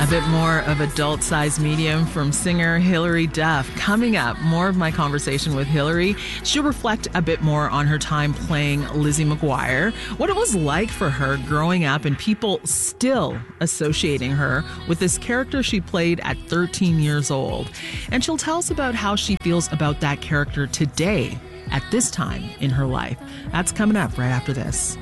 A bit more of adult-sized medium from singer Hilary Duff. Coming up, more of my conversation with Hilary. She'll reflect a bit more on her time playing Lizzie McGuire, what it was like for her growing up and people still associating her with this character she played at 13 years old. And she'll tell us about how she feels about that character today at this time in her life. That's coming up right after this.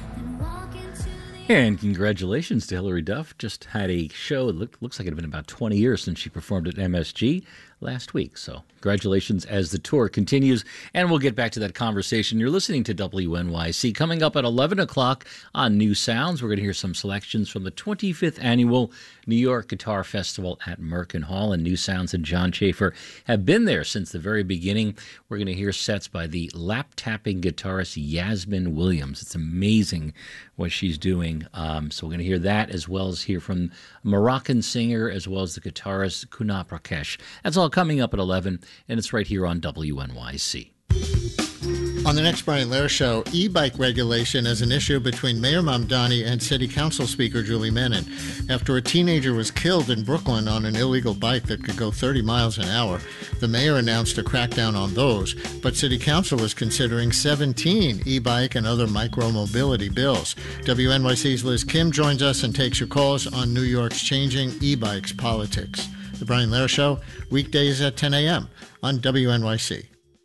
And congratulations to Hilary Duff. Just had a show. It looks like it had been about 20 years since she performed at MSG last week. So congratulations as the tour continues. And we'll get back to that conversation. You're listening to WNYC. Coming up at 11 o'clock on New Sounds, we're going to hear some selections from the 25th Annual New York Guitar Festival at Merkin Hall. And New Sounds and John Schaefer have been there since the very beginning. We're going to hear sets by the lap-tapping guitarist Yasmin Williams. It's amazing what she's doing. So we're going to hear that, as well as hear from a Moroccan singer, as well as the guitarist Kunap Rakesh. That's all coming up at 11, and it's right here on WNYC. On the next Brian Lehrer Show, e-bike regulation is an issue between Mayor Mamdani and City Council Speaker Julie Menin. After a teenager was killed in Brooklyn on an illegal bike that could go 30 miles an hour, the mayor announced a crackdown on those, but City Council is considering 17 e-bike and other micro-mobility bills. WNYC's Liz Kim joins us and takes your calls on New York's changing e-bikes politics. The Brian Lehrer Show, weekdays at 10 a.m. on WNYC.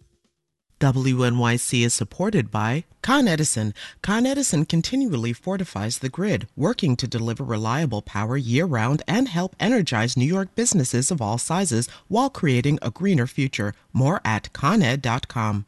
WNYC is supported by Con Edison. Con Edison continually fortifies the grid, working to deliver reliable power year-round and help energize New York businesses of all sizes while creating a greener future. More at coned.com.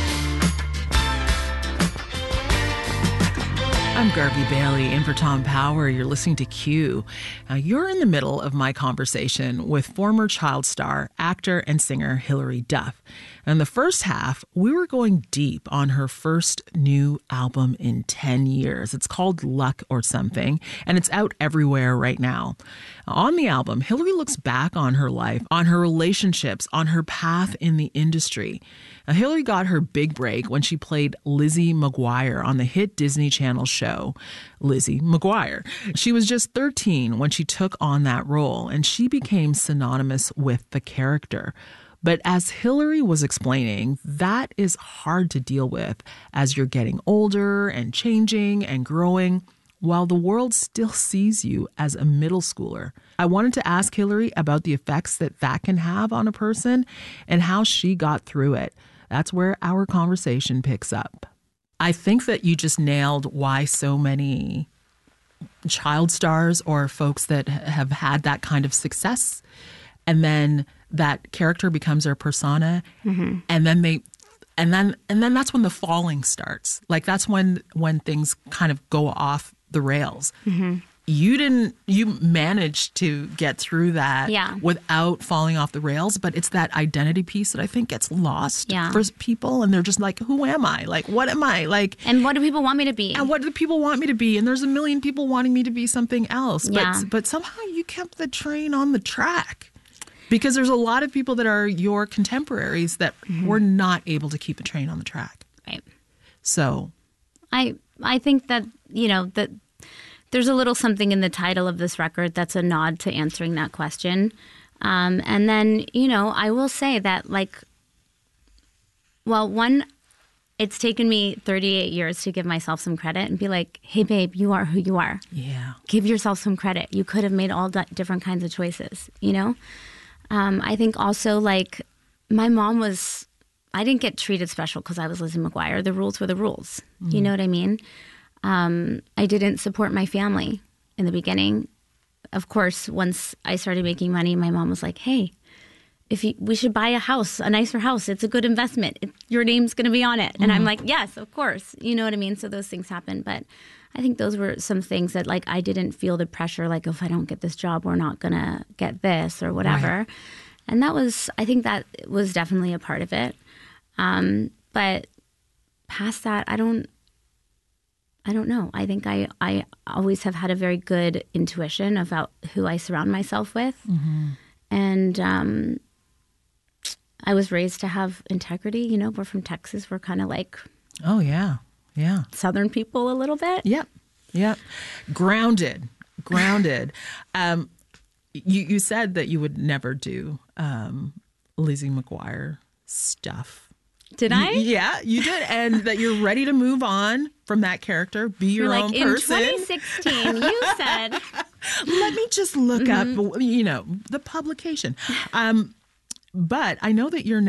I'm Garvey Bailey in for Tom Power. You're listening to Q. Now, you're in the middle of my conversation with former child star, actor, and singer Hilary Duff. In the first half, we were going deep on her first new album in 10 years. It's called Luck or Something, and it's out everywhere right now. On the album, Hilary looks back on her life, on her relationships, on her path in the industry. Now, Hilary got her big break when she played Lizzie McGuire on the hit Disney Channel show, Lizzie McGuire. She was just 13 when she took on that role, and she became synonymous with the character. But as Hilary was explaining, that is hard to deal with as you're getting older and changing and growing, while the world still sees you as a middle schooler. I wanted to ask Hilary about the effects that can have on a person and how she got through it. That's where our conversation picks up. I think that you just nailed why so many child stars or folks that have had that kind of success, and then that character becomes their persona, and then that's when the falling starts. Like, that's when things kind of go off the rails. You managed to get through that without falling off the rails, but it's that identity piece that I think gets lost for people, and they're just like, who am I? Like, what am I? Like, and what do people want me to be? And what do people want me to be? And there's a million people wanting me to be something else. But somehow you kept the train on the track. Because there's a lot of people that are your contemporaries that were not able to keep the train on the track. Right. So I think that, that there's a little something in the title of this record that's a nod to answering that question. And then, I will say that, it's taken me 38 years to give myself some credit and be like, hey, babe, you are who you are. Yeah. Give yourself some credit. You could have made all different kinds of choices, I think also, my mom I didn't get treated special because I was Lizzie McGuire. The rules were the rules. You know what I mean? I didn't support my family in the beginning. Of course, once I started making money, my mom was like, hey, we should buy a house, a nicer house. It's a good investment. Your name's going to be on it. And I'm like, yes, of course. You know what I mean? So those things happen. But I think those were some things that, I didn't feel the pressure, if I don't get this job, we're not going to get this or whatever. Right. And I think that was definitely a part of it. But past that, I don't know. I think I always have had a very good intuition about who I surround myself with. And I was raised to have integrity. We're from Texas. We're kind of oh, yeah. Yeah. Southern people a little bit. Yep. Grounded. You said that you would never do Lizzie McGuire stuff. Did I? Yeah, you did. And that you're ready to move on from that character, be your own person. In 2016, you said. Let me just look up, the publication. But I know that you're